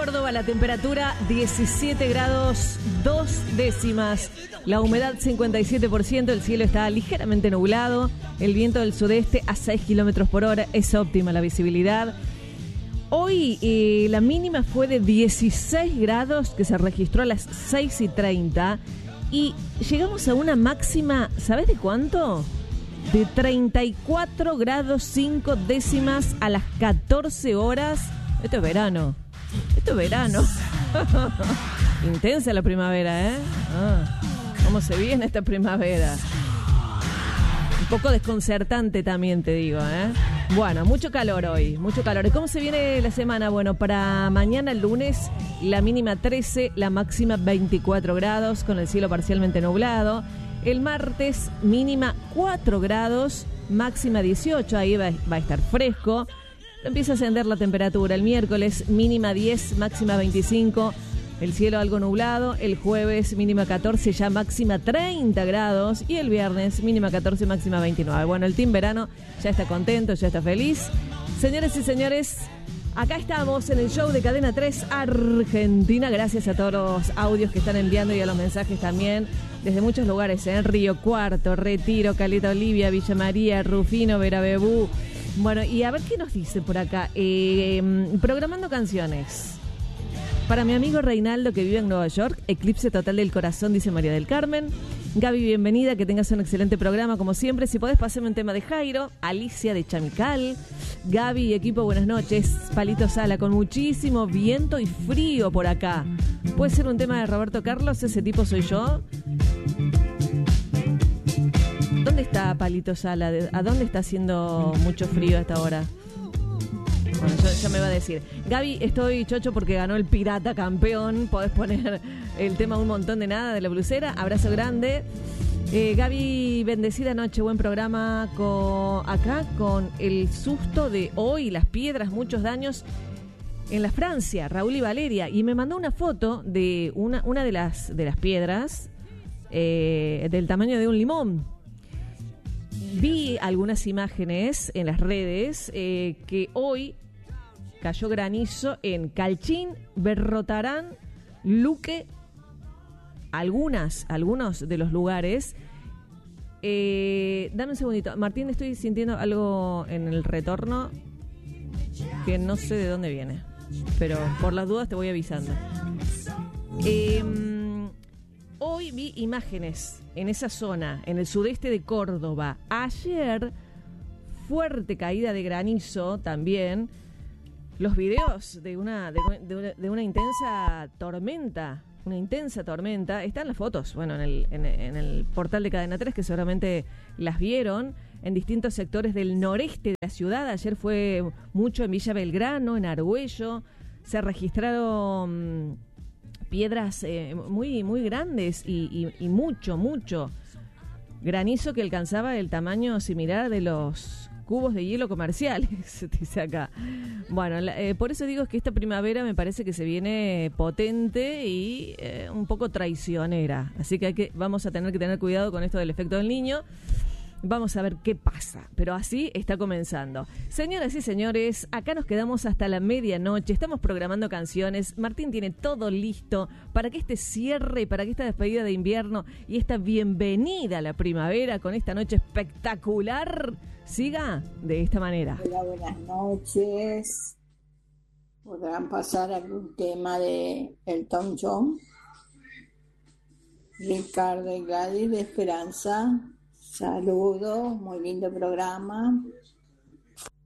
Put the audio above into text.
Córdoba, la temperatura 17 grados 2 décimas. La humedad 57%, el cielo está ligeramente nublado. El viento del sudeste a 6 kilómetros por hora. Es óptima la visibilidad. Hoy la mínima fue de 16 grados que se registró a las 6:30. Y llegamos a una máxima, ¿sabes de cuánto? De 34 grados 5 décimas a las 14 horas. Esto es verano. Intensa la primavera, ¿eh? ¿Cómo se viene esta primavera? Un poco desconcertante también, te digo, ¿eh? Bueno, mucho calor hoy, mucho calor. ¿Y cómo se viene la semana? Bueno, para mañana, el lunes, la mínima 13, la máxima 24 grados, con el cielo parcialmente nublado. El martes, mínima 4 grados, máxima 18, ahí va a estar fresco. Empieza a ascender la temperatura. El miércoles, mínima 10, máxima 25. El cielo algo nublado. El jueves, mínima 14, ya máxima 30 grados. Y el viernes, mínima 14, máxima 29. Bueno, el team verano ya está contento, ya está feliz. Señores y señores, acá estamos en el show de Cadena 3 Argentina. Gracias a todos los audios que están enviando y a los mensajes también. Desde muchos lugares, en Río Cuarto, Retiro, Caleta Olivia, Villa María, Rufino, Verabebú. Bueno, y a ver qué nos dice por acá. Programando canciones. Para mi amigo Reinaldo, que vive en Nueva York, eclipse total del corazón, dice María del Carmen. Gaby, bienvenida, que tengas un excelente programa, como siempre. Si podés, pasarme un tema de Jairo. Alicia de Chamical. Gaby y equipo, buenas noches. Palito Sala, con muchísimo viento y frío por acá. ¿Puede ser un tema de Roberto Carlos? Ese tipo soy yo. ¿Dónde está Palito Sala? ¿A dónde está haciendo mucho frío a esta hora? Bueno, ya me va a decir. Gaby, estoy chocho porque ganó el Pirata Campeón. Podés poner el tema Un Montón de Nada de la Blusera. Abrazo grande. Gaby, bendecida noche, buen programa acá con el susto de hoy, las piedras, muchos daños en la Francia, Raúl y Valeria. Y me mandó una foto de una de las piedras del tamaño de un limón. Vi algunas imágenes en las redes que hoy cayó granizo en Calchín, Berrotarán, Luque, algunos de los lugares. Dame un segundito. Martín, estoy sintiendo algo en el retorno que no sé de dónde viene, pero por las dudas te voy avisando. Hoy vi imágenes en esa zona, en el sudeste de Córdoba. Ayer, fuerte caída de granizo también. Los videos de una intensa tormenta. Una intensa tormenta. Están las fotos, bueno, en el portal de Cadena 3, que seguramente las vieron, en distintos sectores del noreste de la ciudad. Ayer fue mucho en Villa Belgrano, en Argüello. Se registraron piedras muy, muy grandes y mucho granizo que alcanzaba el tamaño similar de los cubos de hielo comerciales, dice acá. Bueno, por eso digo que esta primavera me parece que se viene potente y un poco traicionera. Así que vamos a tener que tener cuidado con esto del efecto del niño. Vamos a ver qué pasa, pero así está comenzando. Señoras y señores, acá nos quedamos hasta la medianoche, estamos programando canciones. Martín tiene todo listo para que este cierre, para que esta despedida de invierno y esta bienvenida a la primavera con esta noche espectacular siga de esta manera. Hola, buenas noches. ¿Podrán pasar algún tema de Elton John? Ricardo y Gladys de Esperanza. Saludos, muy lindo programa.